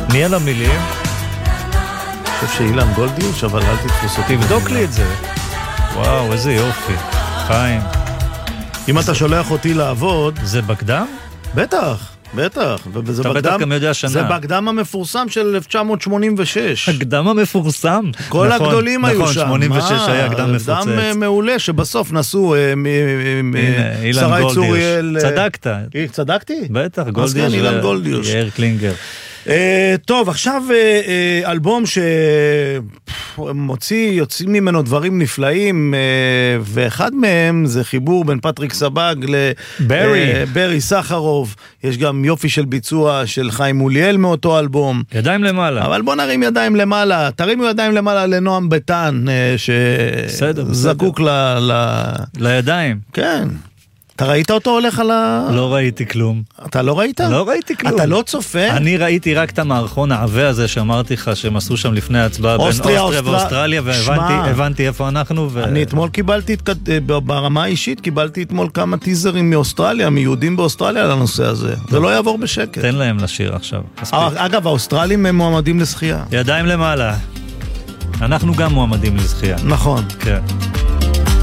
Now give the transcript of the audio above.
נהיה למילים. אני חושב שאילן גולדיוש, אבל אל תתפוס אותי. תבדוק לי את זה. וואו, איזה יופי. חיים. אם אתה שולח אותי לעבוד... זה בקדם? בטח. בטח, אתה בטח גם יודע שנה. זה בקדם המפורסם של 1986. הקדם המפורסם. כל הגדולים היו שם. נכון, 86 היה הקדם מפוצץ. קדם מעולה, שבסוף נסעו אילן גולדיוש. צדקת. צדקתי? בטח, גולדיוש. יאיר קלינגר. טוב, עכשיו אלבום יוצאים ממנו דברים נפלאים, ואחד מהם זה חיבור בין פטריק סבג לברי סחרוב. יש גם יופי של ביצוע של חיים מוליאל מאותו אלבום. ידיים למעלה. אבל בוא נרים ידיים למעלה. תרימו ידיים למעלה לנועם ביטן, שזקוק לידיים. כן. אתה ראית אותו הולך על לא ראיתי כלום. אתה לא ראית? לא ראיתי כלום. אתה לא צופה? אני ראיתי רק את המערכון העווה הזה שאמרתי לך שהם עשו שם לפני ההצבעה בין אוסטריה ואוסטרליה, והבנתי איפה אנחנו. אני אתמול קיבלתי, ברמה האישית, קיבלתי אתמול כמה טיזרים מאוסטרליה, מיהודים באוסטרליה על הנושא הזה. זה לא יעבור בשקט. תן להם לשיר עכשיו. אגב, האוסטרלים הם מועמדים לזכייה. ידיים למעלה. אנחנו גם מועמדים לזכייה. נכון. כן.